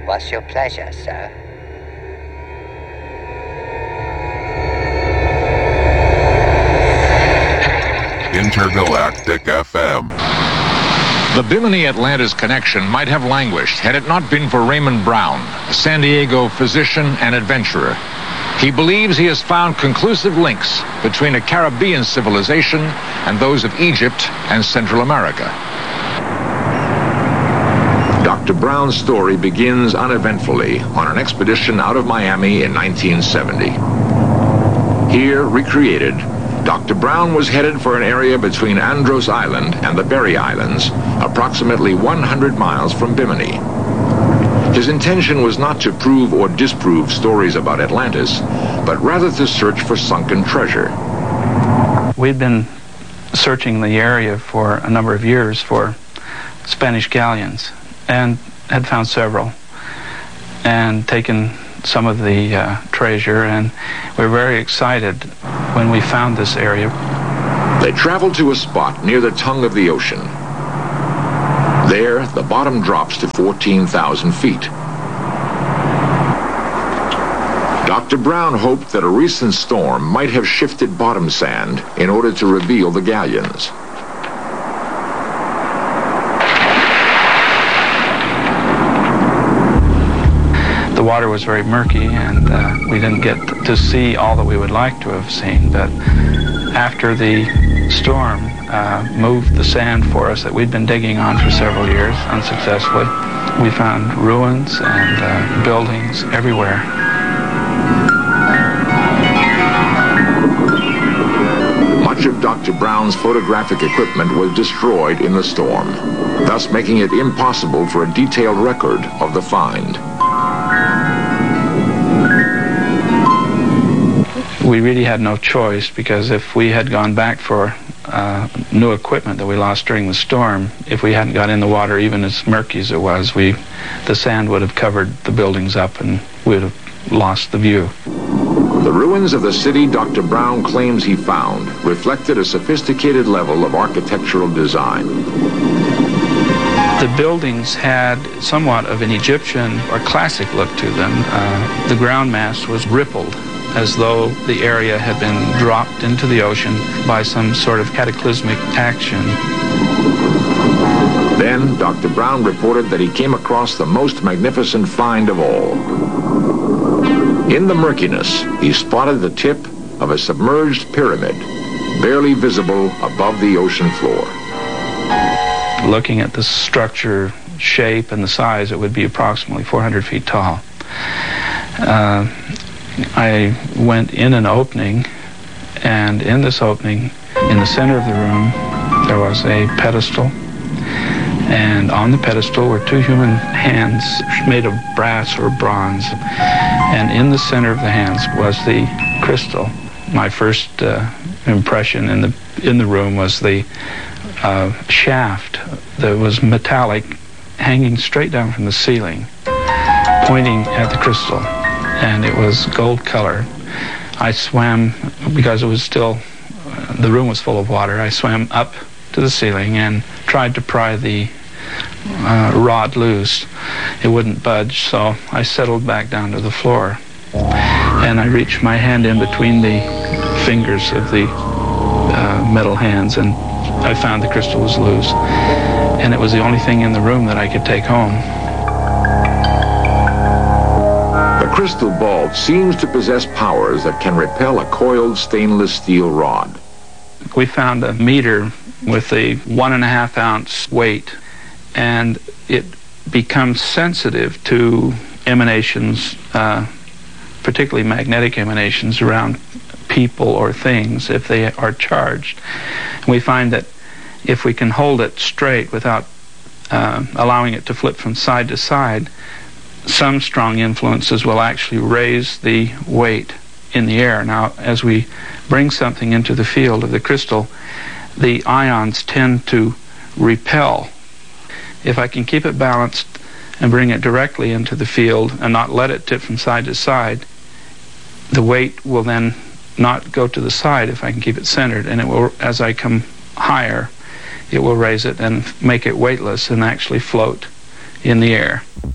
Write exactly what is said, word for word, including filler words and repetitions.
What's your pleasure, sir? Intergalactic F M. The Bimini-Atlantis connection might have languished had it not been for Raymond Brown, a San Diego physician and adventurer. He believes he has found conclusive links between a Caribbean civilization and those of Egypt and Central America. Doctor Brown's story begins uneventfully on an expedition out of Miami in nineteen seventy. Here, recreated, Doctor Brown was headed for an area between Andros Island and the Berry Islands, approximately one hundred miles from Bimini. His intention was not to prove or disprove stories about Atlantis, but rather to search for sunken treasure. We'd been searching the area for a number of years for Spanish galleons and had found several and taken some of the uh, treasure, and we were very excited when we found this area. They traveled to a spot near the tongue of the ocean. There, the bottom drops to fourteen thousand feet. Doctor Brown hoped that a recent storm might have shifted bottom sand in order to reveal the galleons. The water was very murky, and uh, we didn't get to see all that we would like to have seen, but after the storm uh, moved the sand for us that we'd been digging on for several years unsuccessfully, we found ruins and uh, buildings everywhere. Much of Doctor Brown's photographic equipment was destroyed in the storm, thus making it impossible for a detailed record of the find. We really had no choice, because if we had gone back for uh, new equipment that we lost during the storm, if we hadn't got in the water, even as murky as it was, we, the sand would have covered the buildings up and we would have lost the view. The ruins of the city Doctor Brown claims he found reflected a sophisticated level of architectural design. The buildings had somewhat of an Egyptian or classic look to them. Uh, the ground mass was rippled, as though the area had been dropped into the ocean by some sort of cataclysmic action. Then Doctor Brown reported that he came across the most magnificent find of all. In the murkiness, he spotted the tip of a submerged pyramid, barely visible above the ocean floor. Looking at the structure, shape, and the size, it would be approximately four hundred feet tall. Uh, I went in an opening, and in this opening, in the center of the room, there was a pedestal, and on the pedestal were two human hands made of brass or bronze, and in the center of the hands was the crystal. My first uh, impression in the in the room was the uh, shaft that was metallic, hanging straight down from the ceiling, pointing at the crystal. And it was gold color. I swam, because it was still, uh, the room was full of water, I swam up to the ceiling and tried to pry the uh, rod loose. It wouldn't budge, so I settled back down to the floor. And I reached my hand in between the fingers of the uh, metal hands, and I found the crystal was loose. And it was the only thing in the room that I could take home. The crystal ball seems to possess powers that can repel a coiled stainless steel rod. We found a meter with a one and a half ounce weight, and it becomes sensitive to emanations, uh, particularly magnetic emanations around people or things if they are charged. And we find that if we can hold it straight without uh, allowing it to flip from side to side, some strong influences will actually raise the weight in the air. Now, as we bring something into the field of the crystal, the ions tend to repel. If I can keep it balanced and bring it directly into the field and not let it tip from side to side, the weight will then not go to the side if I can keep it centered, and it will, as I come higher, it will raise it and make it weightless and actually float in the air.